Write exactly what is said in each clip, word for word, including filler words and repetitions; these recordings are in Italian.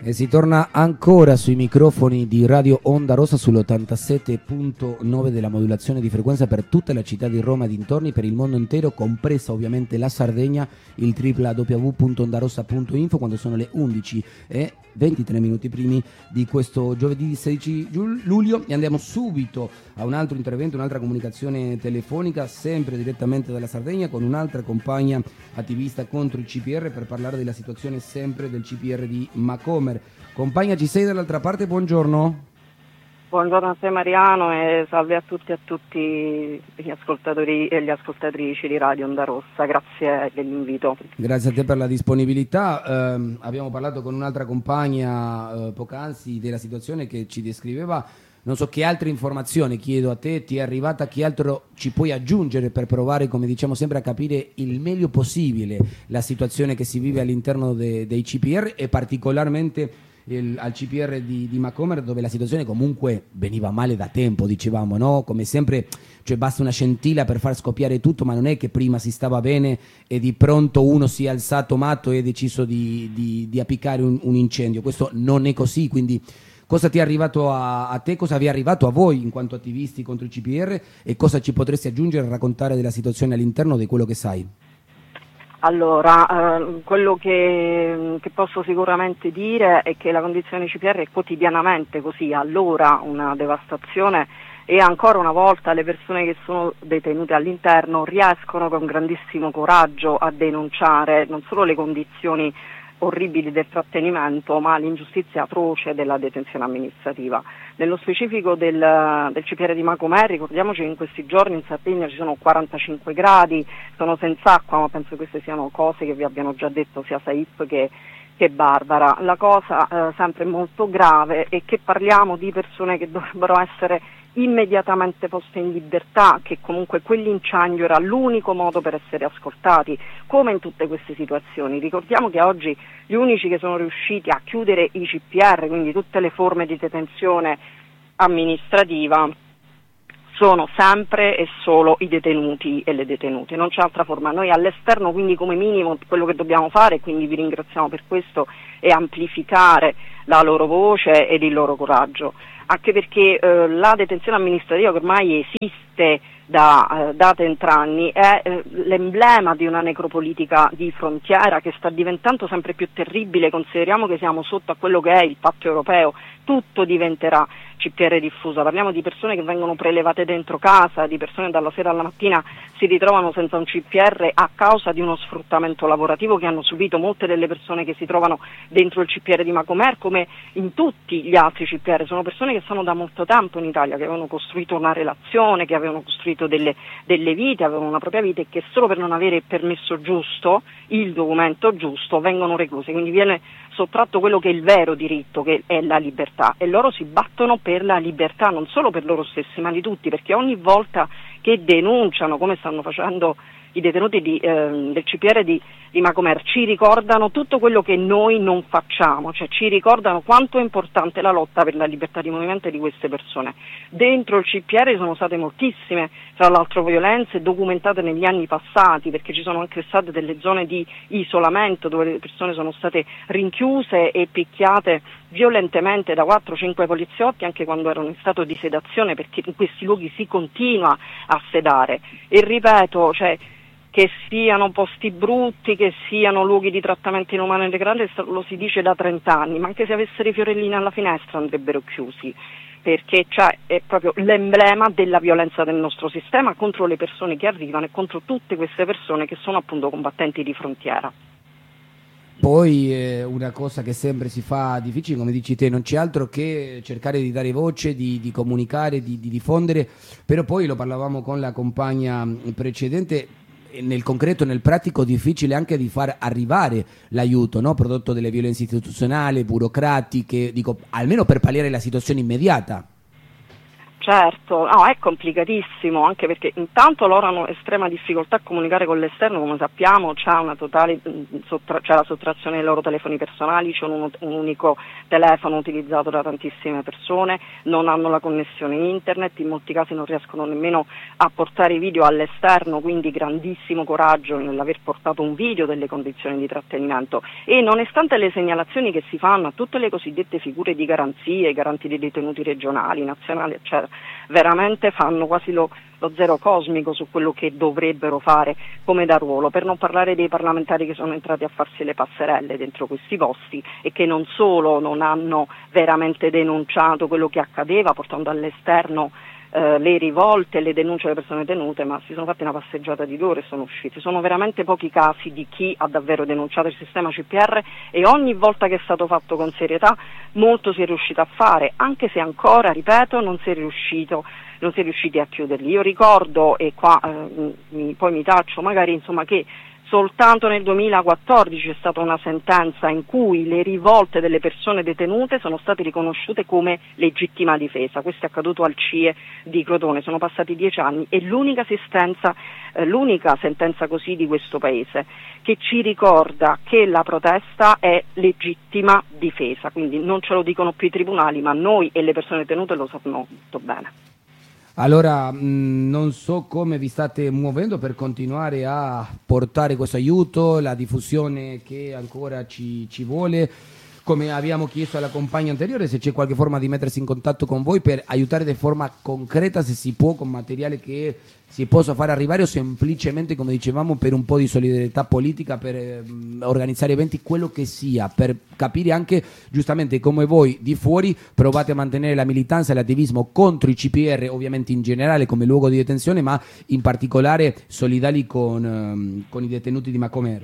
E si torna ancora sui microfoni di Radio Onda Rossa sull'ottantasette punto nove della modulazione di frequenza per tutta la città di Roma e dintorni, per il mondo intero, compresa ovviamente la Sardegna, il w w w punto ondarossa punto info, quando sono le undici e ventitré minuti primi di questo giovedì sedici luglio, e andiamo subito a un altro intervento, un'altra comunicazione telefonica, sempre direttamente dalla Sardegna, con un'altra compagna attivista contro il C P R per parlare della situazione sempre del C P R di Macomer. Compagna, ci sei dall'altra parte? Buongiorno. Buongiorno a te Mariano e salve a tutti e a tutti gli ascoltatori e le ascoltatrici di Radio Onda Rossa, grazie dell'invito. Grazie a te per la disponibilità. Eh, abbiamo parlato con un'altra compagna eh, poc'anzi della situazione che ci descriveva. Non so che altre informazioni chiedo a te, ti è arrivata, che altro ci puoi aggiungere per provare, come diciamo sempre, a capire il meglio possibile la situazione che si vive all'interno de, dei C P R e particolarmente il, al C P R di, di Macomer, dove la situazione comunque veniva male da tempo, dicevamo, no? Come sempre, cioè basta una scintilla per far scoppiare tutto, ma non è che prima si stava bene e di pronto uno si è alzato matto e ha deciso di, di, di appiccare un, un incendio. Questo non è così, quindi cosa ti è arrivato a, a te, cosa vi è arrivato a voi in quanto attivisti contro il C P R e cosa ci potresti aggiungere e raccontare della situazione all'interno di quello che sai? Allora, eh, quello che, che posso sicuramente dire è che la condizione C P R è quotidianamente così, allora una devastazione, e ancora una volta le persone che sono detenute all'interno riescono con grandissimo coraggio a denunciare non solo le condizioni orribili del trattenimento, ma l'ingiustizia atroce della detenzione amministrativa. Nello specifico del, del C P R di Macomer, ricordiamoci che in questi giorni in Sardegna ci sono quarantacinque gradi, sono senza acqua, ma penso che queste siano cose che vi abbiano già detto sia Saip che, che Barbara. La cosa eh, sempre molto grave è che parliamo di persone che dovrebbero essere immediatamente poste in libertà, che comunque quell'incendio era l'unico modo per essere ascoltati, come in tutte queste situazioni. Ricordiamo che oggi gli unici che sono riusciti a chiudere i C P R, quindi tutte le forme di detenzione amministrativa, sono sempre e solo i detenuti e le detenute, non c'è altra forma. Noi all'esterno, quindi, come minimo quello che dobbiamo fare, quindi vi ringraziamo per questo, è amplificare la loro voce ed il loro coraggio, anche perché eh, la detenzione amministrativa, che ormai esiste da, eh, da trent'anni, è eh, l'emblema di una necropolitica di frontiera che sta diventando sempre più terribile. Consideriamo che siamo sotto a quello che è il patto europeo, tutto diventerà C P R diffusa, parliamo di persone che vengono prelevate dentro casa, di persone che dalla sera alla mattina si ritrovano senza un C P R a causa di uno sfruttamento lavorativo che hanno subito molte delle persone che si trovano dentro il C P R di Macomer, come in tutti gli altri C P R. Sono persone che stanno da molto tempo in Italia, che avevano costruito una relazione, che avevano costruito delle, delle vite, avevano una propria vita, e che solo per non avere il permesso giusto, il documento giusto, vengono recluse, quindi viene sottratto quello che è il vero diritto, che è la libertà, e loro si battono per la libertà, non solo per loro stessi ma di tutti, perché ogni volta che denunciano, come stanno facendo i detenuti di, eh, del C P R di, di Macomer, ci ricordano tutto quello che noi non facciamo, cioè ci ricordano quanto è importante la lotta per la libertà di movimento di queste persone. Dentro il C P R sono state moltissime, tra l'altro, violenze documentate negli anni passati, perché ci sono anche state delle zone di isolamento dove le persone sono state rinchiuse e picchiate violentemente da quattro cinque poliziotti, anche quando erano in stato di sedazione, perché in questi luoghi si continua a sedare. E ripeto, cioè, che siano posti brutti, che siano luoghi di trattamento inumano e degradante, lo si dice da trent'anni, ma anche se avessero i fiorellini alla finestra andrebbero chiusi, perché cioè, è proprio l'emblema della violenza del nostro sistema contro le persone che arrivano e contro tutte queste persone che sono appunto combattenti di frontiera. Poi eh, una cosa che sempre si fa difficile, come dici te, non c'è altro che cercare di dare voce, di, di comunicare, di, di diffondere, però poi lo parlavamo con la compagna precedente, nel concreto, nel pratico, difficile anche di far arrivare l'aiuto, no? Prodotto delle violenze istituzionali, burocratiche, dico, almeno per palliare la situazione immediata. Certo, no, è complicatissimo, anche perché intanto loro hanno estrema difficoltà a comunicare con l'esterno, come sappiamo c'è una totale sottra- c'è la sottrazione dei loro telefoni personali, c'è un, un unico telefono utilizzato da tantissime persone, non hanno la connessione internet, in molti casi non riescono nemmeno a portare i video all'esterno, quindi grandissimo coraggio nell'aver portato un video delle condizioni di trattenimento, e nonostante le segnalazioni che si fanno a tutte le cosiddette figure di garanzie, i garanti dei detenuti regionali, nazionali, eccetera, veramente fanno quasi lo, lo zero cosmico su quello che dovrebbero fare come da ruolo, per non parlare dei parlamentari che sono entrati a farsi le passerelle dentro questi posti e che non solo non hanno veramente denunciato quello che accadeva portando all'esterno eh, le rivolte e le denunce delle persone tenute, ma si sono fatti una passeggiata di due ore e sono usciti. Sono veramente pochi casi di chi ha davvero denunciato il sistema C P R, e ogni volta che è stato fatto con serietà molto si è riuscito a fare, anche se ancora, ripeto, non si è riuscito non si è riusciti a chiuderli. Io ricordo, e qua eh, mi, poi mi taccio magari, insomma, che soltanto nel duemilaquattordici c'è stata una sentenza in cui le rivolte delle persone detenute sono state riconosciute come legittima difesa. Questo è accaduto al C I E di Crotone, sono passati dieci anni, e l'unica sentenza, eh, l'unica sentenza così di questo paese, che ci ricorda che la protesta è legittima difesa, quindi non ce lo dicono più i tribunali, ma noi e le persone detenute lo sappiamo molto bene. Allora, mh, non so come vi state muovendo per continuare a portare questo aiuto, la diffusione che ancora ci, ci vuole. Come abbiamo chiesto alla compagna anteriore, se c'è qualche forma di mettersi in contatto con voi per aiutare di forma concreta, se si può, con materiale che si possa fare arrivare, o semplicemente, come dicevamo, per un po' di solidarietà politica, per eh, organizzare eventi, quello che sia, per capire anche giustamente come voi di fuori provate a mantenere la militanza e l'attivismo contro i C P R, ovviamente in generale come luogo di detenzione, ma in particolare solidali con, um, con i detenuti di Macomer.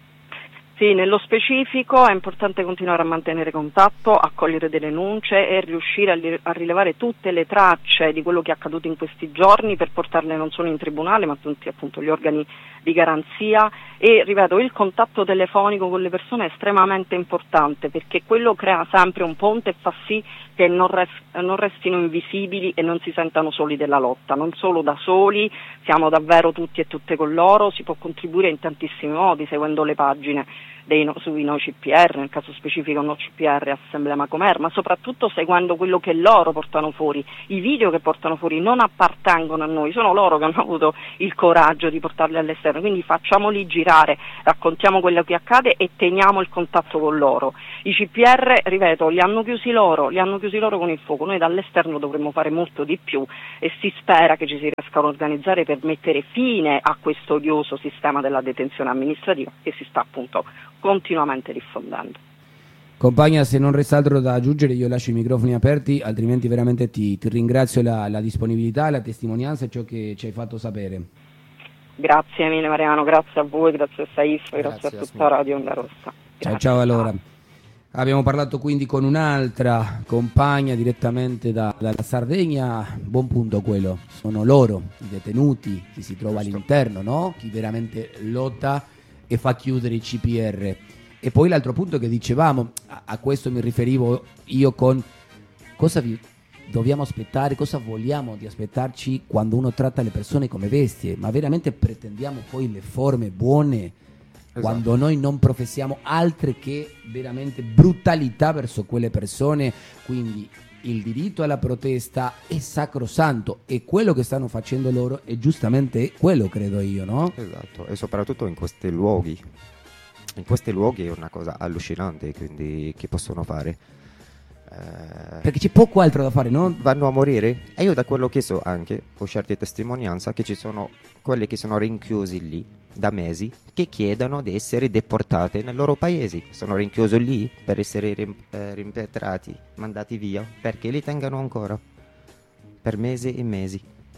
Sì, nello specifico è importante continuare a mantenere contatto, accogliere delle denunce e riuscire a, li- a rilevare tutte le tracce di quello che è accaduto in questi giorni, per portarle non solo in tribunale ma tutti appunto gli organi di garanzia. E ripeto, il contatto telefonico con le persone è estremamente importante, perché quello crea sempre un ponte e fa sì che non, res- non restino invisibili e non si sentano soli della lotta, non solo da soli, siamo davvero tutti e tutte con loro, si può contribuire in tantissimi modi, seguendo le pagine dei no, sui No C P R, nel caso specifico No C P R Assemblea Macomer, ma soprattutto seguendo quello che loro portano fuori. I video che portano fuori non appartengono a noi, sono loro che hanno avuto il coraggio di portarli all'esterno, quindi facciamoli girare, raccontiamo quello che accade e teniamo il contatto con loro. I C P R, ripeto, li hanno chiusi loro, li hanno chiusi loro con il fuoco, noi dall'esterno dovremmo fare molto di più, e si spera che ci si riescano a organizzare per mettere fine a questo odioso sistema della detenzione amministrativa che si sta appunto continuamente diffondendo. Compagna, se non resta altro da aggiungere, io lascio i microfoni aperti, altrimenti veramente ti, ti ringrazio la, la disponibilità, la testimonianza e ciò che ci hai fatto sapere. Grazie mille Mariano, grazie a voi, grazie a Saif, grazie, grazie a tutta Radio Onda Rossa. Grazie. Ciao ciao. Allora, abbiamo parlato quindi con un'altra compagna direttamente da, dalla Sardegna. Buon punto quello, sono loro i detenuti, chi si trova all'interno, no? Chi veramente lotta e fa chiudere i C P R. E poi l'altro punto che dicevamo, a, a questo mi riferivo io, con cosa vi dobbiamo aspettare, cosa vogliamo di aspettarci quando uno tratta le persone come bestie, ma veramente pretendiamo poi le forme buone, esatto, quando noi non professiamo altre che veramente brutalità verso quelle persone. Quindi il diritto alla protesta è sacrosanto, e quello che stanno facendo loro è giustamente quello, credo io, no? Esatto, e soprattutto in questi luoghi. In questi luoghi è una cosa allucinante, quindi che possono fare? Eh, Perché c'è poco altro da fare, no? Vanno a morire? E io da quello che so anche, ho certe testimonianze, che ci sono quelli che sono rinchiusi lì da mesi, che chiedono di essere deportati nei loro paesi. Sono rinchiusi lì per essere rim- eh, rimpatriati, mandati via, perché li tengano ancora per mesi e mesi.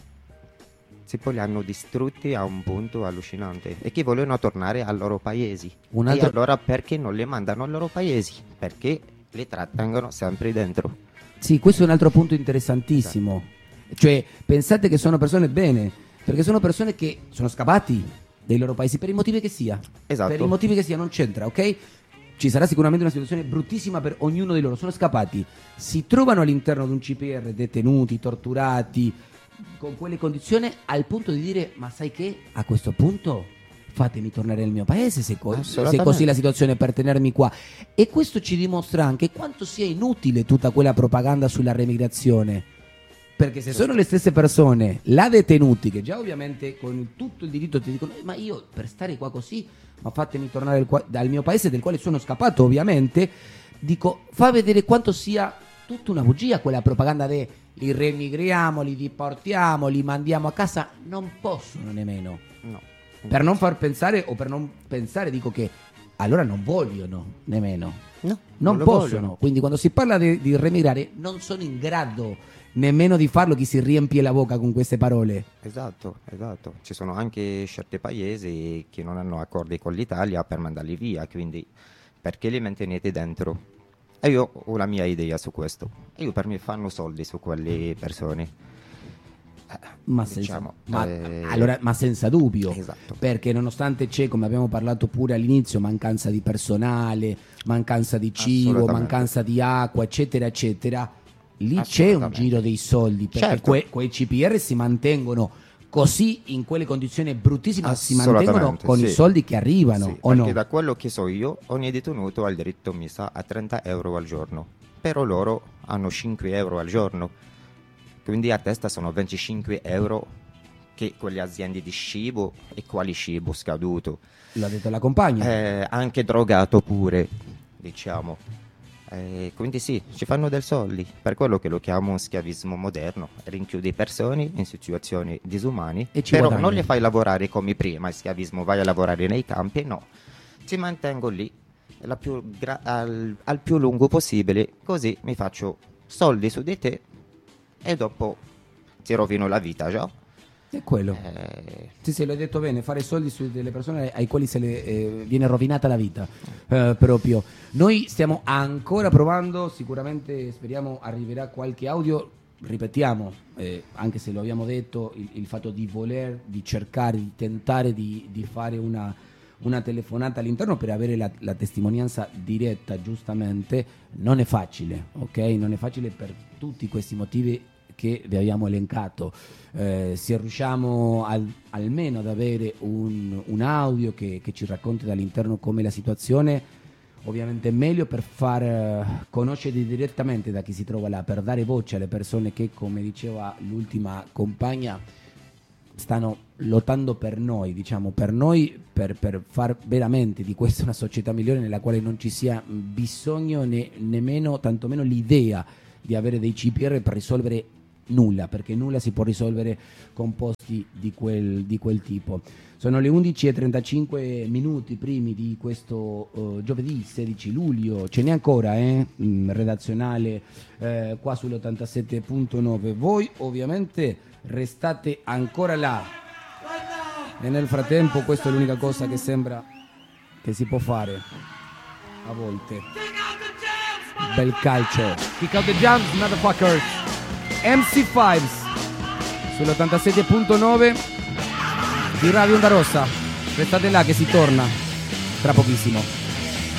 Se poi li hanno distrutti a un punto allucinante, e che vogliono tornare ai loro paesi. Un altro... E allora perché non li mandano ai loro paesi? Perché li trattengono sempre dentro. Sì, questo è un altro punto interessantissimo. Esatto. Cioè, pensate che sono persone bene, perché sono persone che sono scappati dai loro paesi per i motivi che sia. Esatto. Per i motivi che sia, non c'entra, ok? ci sarà sicuramente una situazione bruttissima per ognuno di loro. Sono scappati, si trovano all'interno di un C P R, detenuti, torturati, con quelle condizioni, al punto di dire: ma sai che a questo punto fatemi tornare nel mio paese se, co- se così la situazione, per tenermi qua. E questo ci dimostra anche quanto sia inutile tutta quella propaganda sulla remigrazione, perché se sono le stesse persone là detenuti, che già ovviamente con il, tutto il diritto ti dicono: ma io per stare qua così, ma fatemi tornare il qua- dal mio paese del quale sono scappato, ovviamente, dico, fa vedere quanto sia tutta una bugia quella propaganda de li remigriamo, li deportiamo, li mandiamo a casa. Non possono nemmeno, no. Per non far pensare, o per non pensare, dico che allora non vogliono nemmeno, no, non, non possono. vogliono. Quindi quando si parla di, di remigrare, non sono in grado nemmeno di farlo chi si riempie la bocca con queste parole. Esatto, esatto. Ci sono anche certi paesi che non hanno accordi con l'Italia per mandarli via, quindi perché li mantenete dentro? E io ho la mia idea su questo. E io per me fanno soldi su quelle persone. Ma, diciamo, senza, ma, eh, allora, ma senza dubbio, esatto. Perché nonostante c'è, come abbiamo parlato pure all'inizio, mancanza di personale, mancanza di cibo, mancanza di acqua, eccetera, eccetera, lì c'è un giro dei soldi, perché certo. que, quei C P R si mantengono così, in quelle condizioni bruttissime, si mantengono con sì. i soldi che arrivano, sì, o perché no? Da quello che so io, ogni detenuto ha il diritto, mi sa, a trenta euro al giorno, però loro hanno cinque euro al giorno. Quindi a testa sono venticinque euro che quelle aziende di cibo, e quali cibo scaduto. L'ha detto la compagna. Eh, anche drogato pure, diciamo. Eh, quindi sì, ci fanno del soldi. Per quello che lo chiamo schiavismo moderno. Rinchiudi persone in situazioni disumane, e ci però guadagni. non le fai lavorare come prima. Il schiavismo, vai a lavorare nei campi, no. Ci mantengo lì la più gra- al, al più lungo possibile, così mi faccio soldi su di te e dopo ti rovino la vita già. È quello. Eh... Sì, sì, l'hai detto bene, fare soldi su delle persone ai quali se le, eh, viene rovinata la vita, eh, proprio. Noi stiamo ancora provando, sicuramente speriamo arriverà qualche audio, ripetiamo, eh, anche se lo abbiamo detto, il, il fatto di voler, di cercare, di tentare di, di fare una, una telefonata all'interno per avere la, la testimonianza diretta, giustamente, non è facile, ok? Non è facile per tutti questi motivi che vi abbiamo elencato. Eh, se riusciamo al, almeno ad avere un, un audio che, che ci racconti dall'interno come la situazione, ovviamente è meglio, per far uh, conoscere direttamente da chi si trova là, per dare voce alle persone che, come diceva l'ultima compagna, stanno lottando per noi, diciamo per noi, per, per far veramente di questa una società migliore, nella quale non ci sia bisogno né, nemmeno, tantomeno l'idea di avere dei C P R per risolvere nulla, perché nulla si può risolvere con posti di quel, di quel tipo. Sono le undici e trentacinque minuti primi di questo uh, giovedì sedici luglio, ce n'è ancora eh? mm, redazionale eh, qua sull'ottantasette punto nove. Voi ovviamente restate ancora là e nel frattempo questa è l'unica cosa che sembra che si può fare a volte. Bel calcio. Kick out the jumps, motherfuckers. M C cinque sull'ottantasette punto nove di Radio Onda Rossa. Restate là che si torna tra pochissimo.